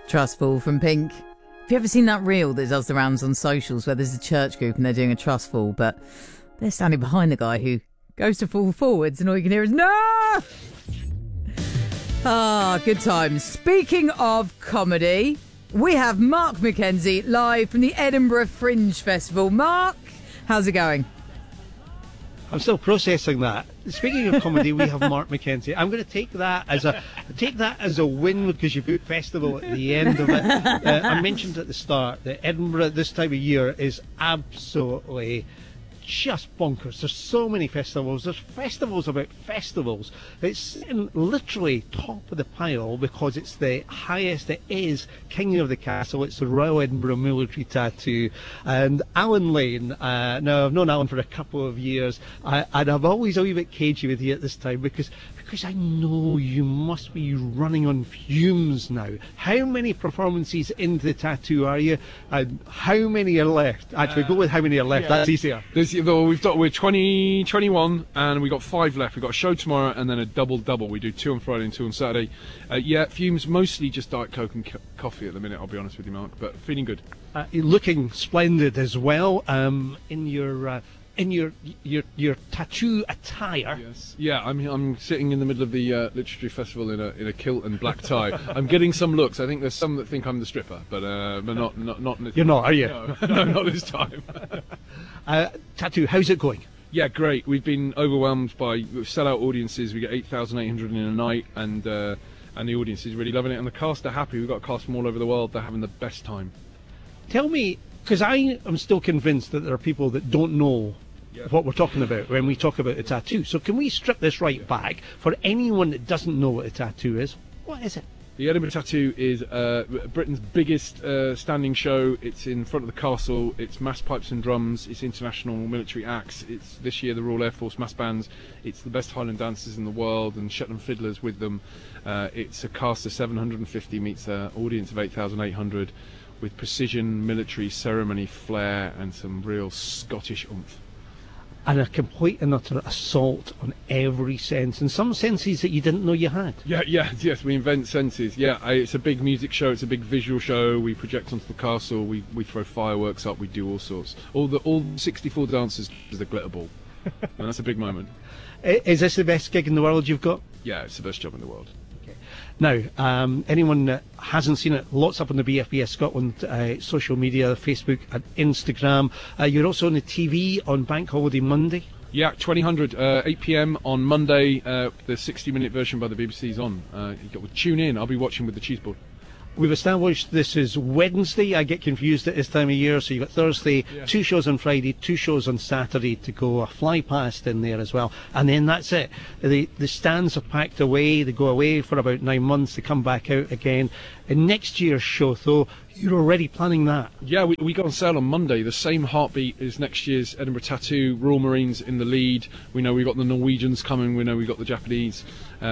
Trustful from Pink. Have you ever seen that reel that does the rounds on socials where there's a church group and they're doing a trustful, but they're standing behind the guy who goes to fall forwards and all you can hear is, no! Ah, good times. Speaking of comedy, we have Mark McKenzie live from the Edinburgh Fringe Festival. Mark, how's it going? I'm still processing that. Speaking of comedy, we have Mark McKenzie. I'm going to take that as a win because you put festival at the end of it. I mentioned at the start that Edinburgh this time of year is absolutely just bonkers. There's so many festivals. There's festivals about festivals. It's sitting literally top of the pile because it's the highest it is. King of the Castle. It's the Royal Edinburgh Military Tattoo. And Alan Lane. Now I've known Alan for a couple of years, and I'm always a wee bit cagey with you at this time because I know you must be running on fumes now. How many performances into the tattoo are you, and how many are left? Actually, go with how many are left. That's easier. We're 21, and we've got 5 left. We've got a show tomorrow, and then a double. We do 2 on Friday and 2 on Saturday. Fumes mostly just Diet Coke and coffee at the minute. I'll be honest with you, Mark, but feeling good. You're looking splendid as well. In your tattoo attire. Yes. Yeah, I'm sitting in the middle of the literary festival in a kilt and black tie. I'm getting some looks. I think there's some that think I'm the stripper, but not. You're not, are you? No, not this time. Tattoo, how's it going? Yeah, great. We've been overwhelmed by sellout audiences. We get 8,800 in a night, and the audience is really loving it. And the cast are happy. We've got a cast from all over the world. They're having the best time. Tell me, because I am still convinced that there are people that don't know what we're talking about when we talk about a tattoo. So can we strip this right back for anyone that doesn't know what a tattoo is? What is it? The Edinburgh Tattoo is Britain's biggest standing show. It's in front of the castle. It's mass pipes and drums. It's international military acts. It's this year the Royal Air Force mass bands. It's the best Highland dancers in the world and Shetland fiddlers with them. It's a cast of 750 meets an audience of 8,800 with precision, military, ceremony, flair and some real Scottish oomph. And a complete and utter assault on every sense, and some senses that you didn't know you had. Yes, we invent senses. It's a big music show, it's a big visual show. We project onto the castle, we throw fireworks up, we do all sorts. All 64 dancers is the glitter ball, and that's a big moment. Is this the best gig in the world you've got? Yeah, it's the best job in the world. Now, anyone that hasn't seen it, lots up on the BFBS Scotland social media, Facebook and Instagram. You're also on the TV on Bank Holiday Monday. Yeah, 2000, 8 p.m. on Monday. The 60-minute version by the BBC is on. You've got to tune in. I'll be watching with the cheese board. We've established this is Wednesday. I get confused at this time of year. So you've got Thursday, 2 shows on Friday, 2 shows on Saturday to go. A fly past in there as well. And then that's it. The stands are packed away. They go away for about 9 months. They come back out again. And next year's show, though, you're already planning that. Yeah, we go on sale on Monday. The same heartbeat as next year's Edinburgh Tattoo. Royal Marines in the lead. We know we've got the Norwegians coming. We know we've got the Japanese.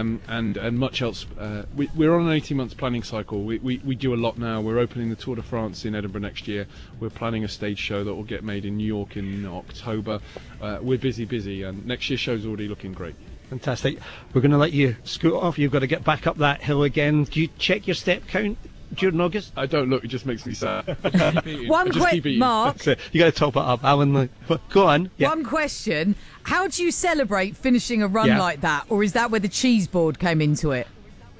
And much else. We're on an 18-month planning cycle. We do a lot now. We're opening the Tour de France in Edinburgh next year. We're planning a stage show that will get made in New York in October. We're busy, and next year's show's already looking great. Fantastic. We're going to let you scoot off. You've got to get back up that hill again. Do you check your step count during August? I don't look. It just makes me sad. One question, Mark. You got to top it up, Alan. Go on. Yeah. One question. How do you celebrate finishing a run like that? Or is that where the cheese board came into it?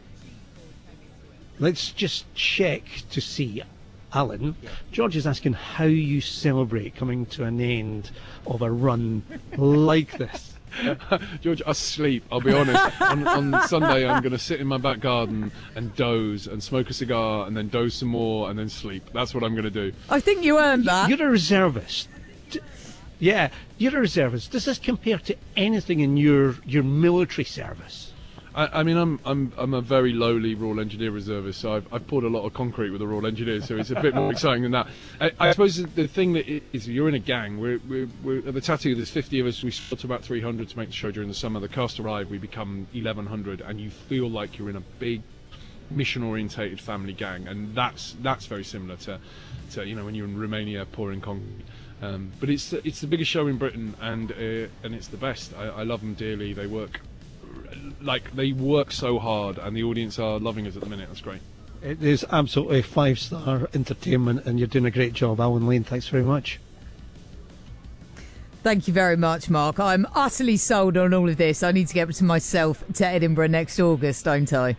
Let's just check to see. Alan, George is asking how you celebrate coming to an end of a run like this. George, I sleep, I'll be honest. On Sunday I'm going to sit in my back garden and doze and smoke a cigar and then doze some more and then sleep. That's what I'm going to do. I think you earned that. You're a reservist. Yeah, you're a reservist. Does this compare to anything in your military service? I mean, I'm a very lowly Royal Engineer reservist, so I've poured a lot of concrete with the Royal Engineers, so it's a bit more exciting than that. I suppose the thing that is, you're in a gang. We're at the Tattoo. There's 50 of us. We split to about 300 to make the show during the summer. The cast arrive. We become 1,100, and you feel like you're in a big mission-orientated family gang, and that's very similar to when you're in Romania pouring concrete. But it's the biggest show in Britain, and it's the best. I love them dearly. They work so hard, and the audience are loving us at the minute. That's great. It is absolutely 5-star entertainment, and you're doing a great job, Alan Lane. Thanks very much. Thank you very much, Mark. I'm utterly sold on all of this. I need to get to myself to Edinburgh next August, don't I?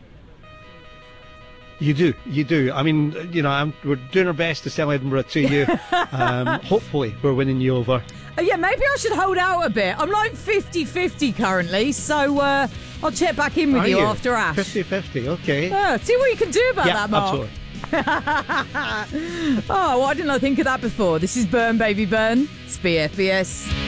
You do. I mean, we're doing our best to sell Edinburgh to you. Hopefully, we're winning you over. Yeah, maybe I should hold out a bit. I'm like 50-50 currently, so I'll check back in with you after Ash. 50-50, okay. See what you can do about that, Mark. Absolutely. Oh, why didn't I think of that before? This is Burn Baby Burn. It's BFBS.